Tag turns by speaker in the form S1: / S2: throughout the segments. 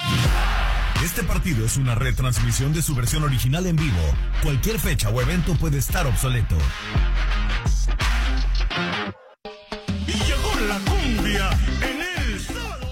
S1: Este partido es una retransmisión de su versión original en vivo. Cualquier fecha o evento puede estar obsoleto.
S2: Y llegó la cumbia en el sábado.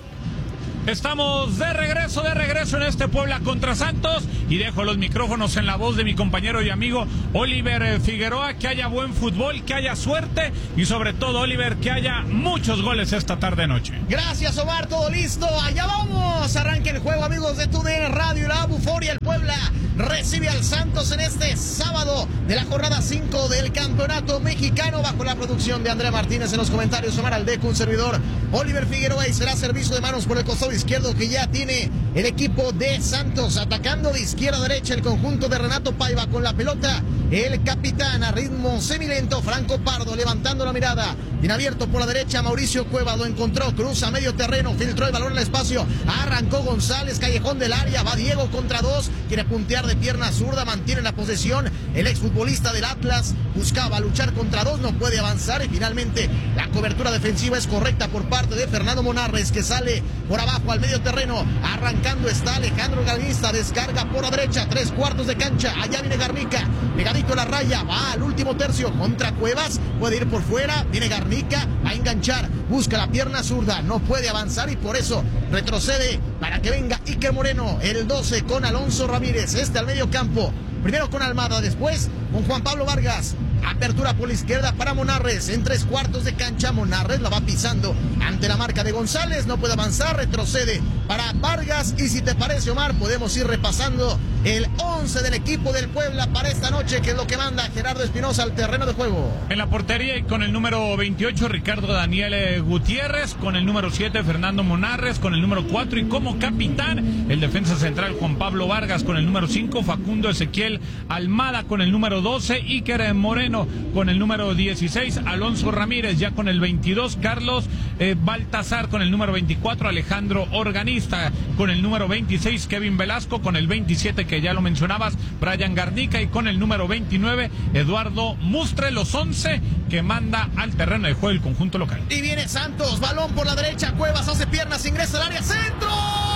S3: Estamos de regreso en este Puebla contra Santos y dejo los micrófonos en la voz de mi compañero y amigo Oliver Figueroa. Que haya buen fútbol, que haya suerte y sobre todo, Oliver, que haya muchos goles esta tarde-noche.
S4: Gracias, Omar, todo listo, allá vamos. Arranca el juego, amigos de TUDN Radio, la Buforia. El Puebla recibe al Santos en este sábado de la jornada 5 del Campeonato Mexicano, bajo la producción de Andrea Martínez. En los comentarios, Omar Aldeco, un servidor, Oliver Figueroa, y será servicio de manos por el costado izquierdo que ya tiene el equipo de Santos, atacando de izquierda a derecha el conjunto de Renato Paiva con la pelota. El capitán a ritmo semilento, Franco Pardo, levantando la mirada, bien abierto por la derecha, Mauricio Cueva lo encontró, cruza medio terreno, filtró el balón al espacio, arrancó González, callejón del área, va Diego contra dos, quiere puntear de pierna zurda, mantiene la posesión, el exfutbolista del Atlas buscaba luchar contra dos, no puede avanzar, y finalmente la cobertura defensiva es correcta por parte de Fernando Monarres, que sale por abajo al medio terreno, arrancando está Alejandro Garnica, descarga por la derecha, 3/4 de cancha, allá viene Garnica, pegadito a la raya, va al último tercio contra Cuevas, puede ir por fuera, viene Garnica a enganchar, busca la pierna zurda, no puede avanzar y por eso retrocede para que venga Iker Moreno, el 12 con Alonso Ramírez, al medio campo, primero con Almada, después con Juan Pablo Vargas. Apertura por la izquierda para Monarres, en 3/4 de cancha, Monarres la va pisando ante la marca de González, no puede avanzar, retrocede para Vargas, y si te parece, Omar, podemos ir repasando el 11 del equipo del Puebla para esta noche, que es lo que manda Gerardo Espinosa al terreno de juego.
S3: En la portería y con el número 28, Ricardo Daniel Gutiérrez, con el número 7, Fernando Monarres, con el número 4 y como capitán, el defensa central Juan Pablo Vargas, con el número 5, Facundo Ezequiel Almada, con el número 12, Iker Moreno, con el número 16, Alonso Ramírez, ya con el 22, Carlos Baltazar, con el número 24, Alejandro Organista, con el número 26, Kevin Velasco, con el 27, que ya lo mencionabas, Brian Garnica, y con el número 29, Eduardo Mustre, los 11 que manda al terreno de juego el conjunto local.
S4: Y viene Santos, balón por la derecha, Cuevas hace piernas, ingresa al área, ¡centro!